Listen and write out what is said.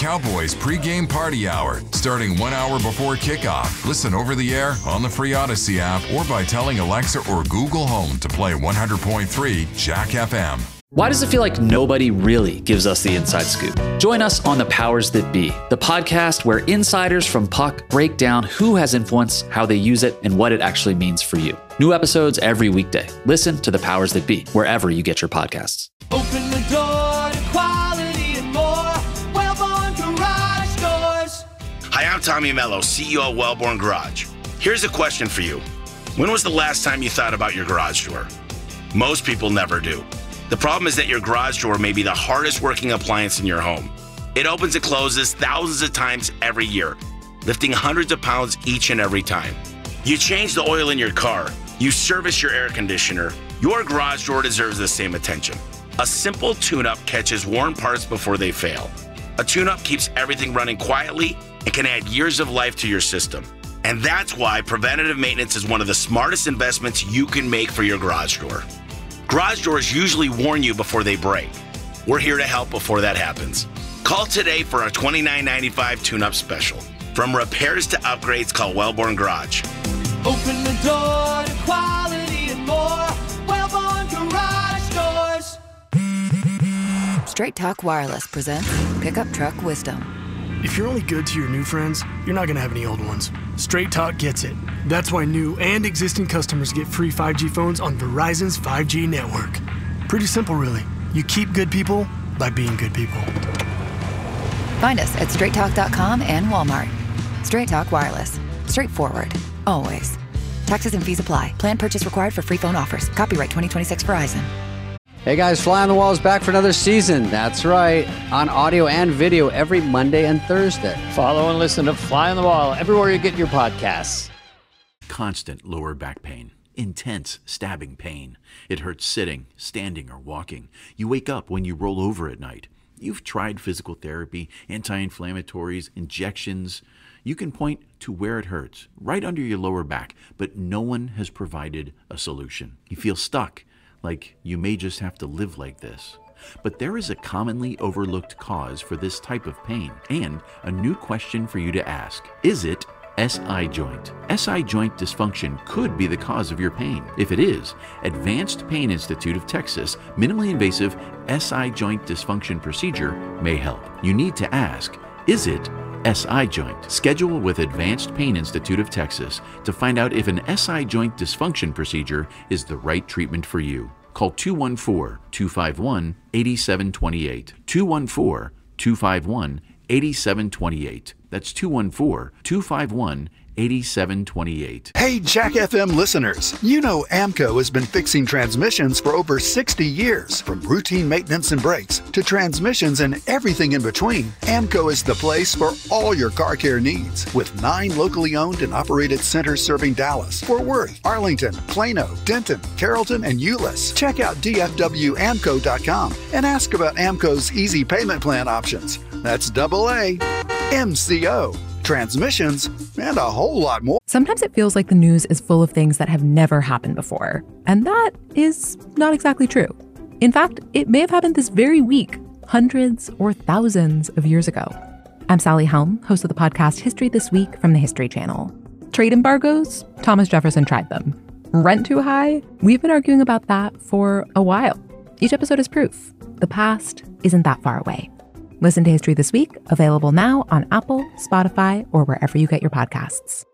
Cowboys pregame party hour, starting 1 hour before kickoff. Listen over the air, on the free Odyssey app, or by telling Alexa or Google Home to play 100.3 Jack FM. Why does it feel like nobody really gives us the inside scoop? Join us on The Powers That Be, the podcast where insiders from Puck break down who has influence, how they use it, and what it actually means for you. New episodes every weekday. Listen to The Powers That Be, wherever you get your podcasts. Open the door to quality and more. Wellborn Garage Doors. Hi, I'm Tommy Mello, CEO of Wellborn Garage. Here's a question for you. When was the last time you thought about your garage door? Most people never do. The problem is that your garage door may be the hardest working appliance in your home. It opens and closes thousands of times every year, lifting hundreds of pounds each and every time. You change the oil in your car, you service your air conditioner, your garage door deserves the same attention. A simple tune-up catches worn parts before they fail. A tune-up keeps everything running quietly and can add years of life to your system. And that's why preventative maintenance is one of the smartest investments you can make for your garage door. Garage doors usually warn you before they break. We're here to help before that happens. Call today for our $29.95 tune-up special. From repairs to upgrades, call Wellborn Garage. Open the door to quality and more. Wellborn Garage Doors. Straight Talk Wireless presents Pickup Truck Wisdom. If you're only good to your new friends, you're not going to have any old ones. Straight Talk gets it. That's why new and existing customers get free 5G phones on Verizon's 5G network. Pretty simple, really. You keep good people by being good people. Find us at straighttalk.com and Walmart. Straight Talk Wireless. Straightforward. Always. Taxes and fees apply. Plan purchase required for free phone offers. Copyright 2026 Verizon. Hey guys, Fly on the Wall is back for another season. That's right, on audio and video every Monday and Thursday. Follow and listen to Fly on the Wall everywhere you get your podcasts. Constant lower back pain. Intense stabbing pain. It hurts sitting, standing, or walking. You wake up when you roll over at night. You've tried physical therapy, anti-inflammatories, injections. You can point to where it hurts, right under your lower back, but no one has provided a solution. You feel stuck, like you may just have to live like this. But there is a commonly overlooked cause for this type of pain, and a new question for you to ask. Is it SI joint? SI joint dysfunction could be the cause of your pain. If it is, Advanced Pain Institute of Texas minimally invasive SI joint dysfunction procedure may help. You need to ask, is it SI joint? Schedule with Advanced Pain Institute of Texas to find out if an SI joint dysfunction procedure is the right treatment for you. Call 214-251-8728. 214-251-8728. That's 214-251-8728. 8728. Hey, Jack FM listeners. You know AMCO has been fixing transmissions for over 60 years. From routine maintenance and brakes to transmissions and everything in between, AMCO is the place for all your car care needs. With 9 locally owned and operated centers serving Dallas, Fort Worth, Arlington, Plano, Denton, Carrollton, and Euless. Check out dfwamco.com and ask about AMCO's easy payment plan options. That's AA MCO. Transmissions, and a whole lot more. Sometimes it feels like the news is full of things that have never happened before. And that is not exactly true. In fact, it may have happened this very week, hundreds or thousands of years ago. I'm Sally Helm, host of the podcast History This Week from the History Channel. Trade embargoes? Thomas Jefferson tried them. Rent too high? We've been arguing about that for a while. Each episode is proof. The past isn't that far away. Listen to History This Week, available now on Apple, Spotify, or wherever you get your podcasts.